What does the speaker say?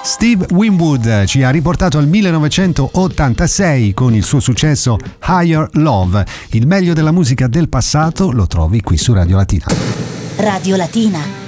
Steve Winwood ci ha riportato al 1986 con il suo successo Higher Love. Il meglio della musica del passato lo trovi qui su Radio Latina. Radio Latina.